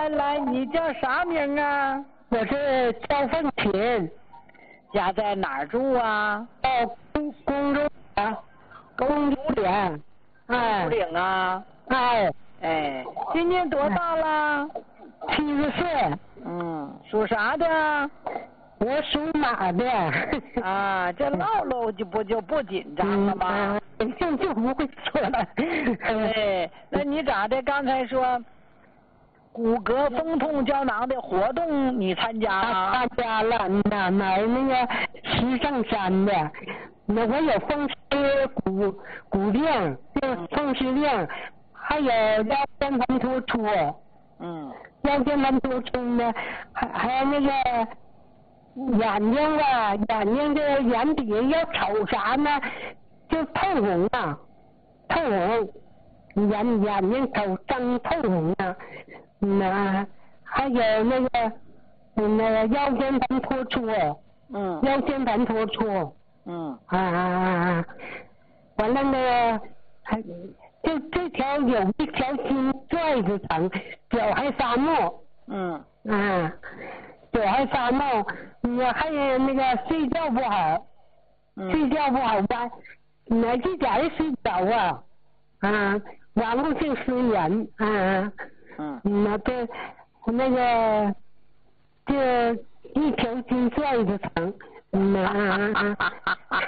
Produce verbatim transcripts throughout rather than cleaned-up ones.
来来，你叫啥名啊？ 我是赵凤琴， 家在哪儿住啊？ 到公公主岭，公主岭，哎， 公主岭啊。 哎， 哎，今年多大了？ 七十岁。 嗯，属啥的？ 我属马的。 啊，这唠唠就不就不紧张了吗？ 嗯，就就不会说了。 哎，那你咋的？刚才说骨骼风痛胶囊的活动你参加了？ 参加了，买买那个石圣山的，那我有风湿骨骨病，就是风湿病，还有腰间盘突出。 嗯。 腰间盘突出呢，还还有那个眼睛啊，眼睛这眼底要瞅啥呢，就透红啊，透红，眼眼睛瞅睁透红啊，那还有那个那个腰间盘突出， 嗯， 腰间盘突出， 嗯， 啊啊啊，完了那个还。就这条有一条筋拽着疼，脚还发木。 嗯。 啊，脚还发木，我还有那个睡觉不好， 嗯、 睡觉不好吧，哪几点的睡着啊？啊，顽固性失眠啊。 嗯。 那这那个这一条筋拽着疼。嗯啊啊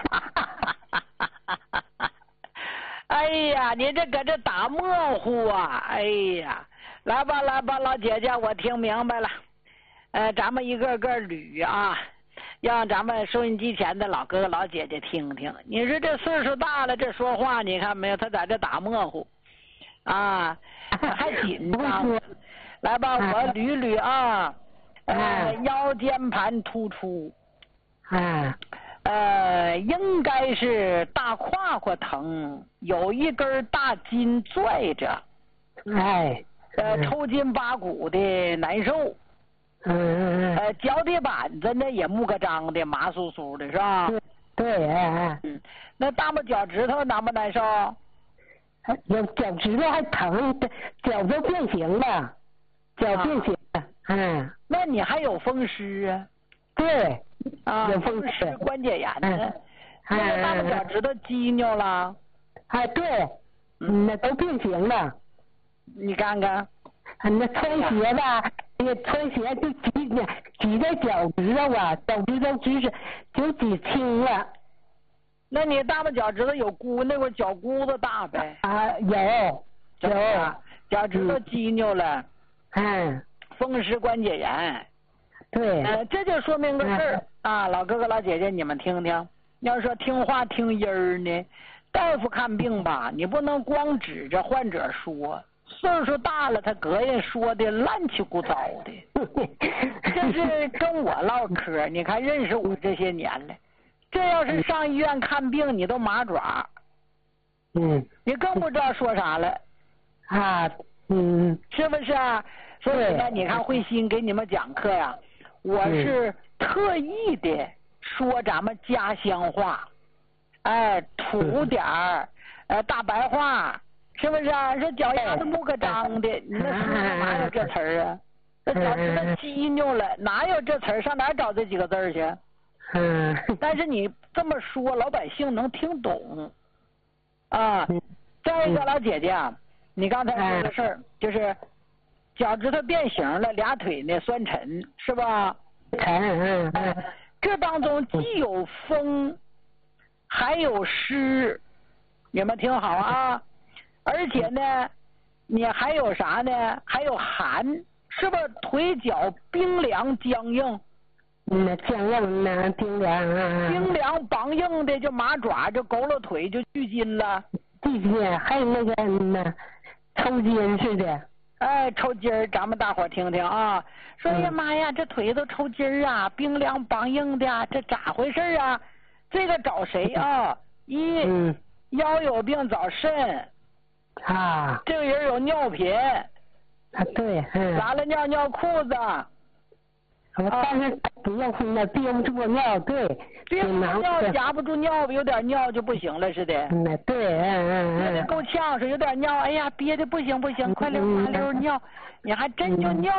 啊哎呀，你这搁这打模糊啊！哎呀，来吧来吧，老姐姐，我听明白了。呃，咱们一个个捋啊，让咱们收音机前的老哥哥老姐姐听听。你说这岁数大了，这说话你看没有？他在这打模糊，啊，还紧张。来吧，我捋捋啊。呃，腰间盘突出。 啊。 呃，应该是大胯胯疼，有一根大筋拽着， 哎， 呃，抽筋拔骨的难受， 嗯， 呃，脚底板子呢也木个张的，麻酥酥的，是吧？ 对，哎， 嗯，那大拇脚趾头难不难受？ 有脚趾头还疼，脚都变形了，脚变形了，嗯、啊， 那你还有风湿啊？ 对。 啊， 有风湿关节炎呢，现在大拇脚趾头激扭了。 哎，对，嗯，那都变形了。 你看看， 那穿鞋吧，那个穿鞋就挤挤在脚趾头啊，脚趾头只是就挤青了。 那你大拇脚趾头有箍，那会脚骨子大呗？ 啊，有有， 脚趾头激扭了。 嗯， 风湿关节炎。 对， 呃，这就说明个事儿、嗯、啊，老哥哥老姐姐，你们听听，要说听话听音儿呢，大夫看病吧，你不能光指着患者说，岁数大了，他膈应说的乱七八糟的，这是跟我唠嗑，你看认识我这些年了，这要是上医院看病，你都麻爪， 嗯， 你更不知道说啥了， 啊，嗯， 是不是啊？所以呢，你看慧心给你们讲课呀。我是特意的说咱们家乡话，哎，土点儿，呃，大白话，是不是啊？这脚丫子木个张的，你那书上哪有这词儿啊？这脚趾头激扭了，哪有这词儿？上哪找这几个字儿去？ 嗯。 但是你这么说，老百姓能听懂，啊。再一个，老姐姐啊，你刚才说的事儿就是。脚趾头变形了，俩腿呢酸沉，是吧？ 沉，嗯嗯。 这当中既有风，还有湿，你们听好啊！而且呢，你还有啥呢？还有寒，是不是？腿脚冰凉僵硬。 嗯，僵硬呢，冰凉啊。 冰凉梆硬的，就麻爪就佝偻腿就锯筋了。 锯筋，还有那个嗯，抽筋似的。 哎，抽筋儿，咱们大伙听听啊！说呀妈呀，这腿都抽筋儿啊，冰凉梆硬的，这咋回事啊？这个找谁啊？一、嗯、腰有病找肾啊， 这个人有尿频啊，对，嗯， 拉了尿尿裤子， 我但是不要空了，憋不住尿，对， 憋不住尿，夹不住尿，有点尿就不行了似的。 嗯，对，嗯嗯嗯， 憋得够呛，是有点尿，哎呀，憋的不行不行，快溜麻溜尿，你还真就尿。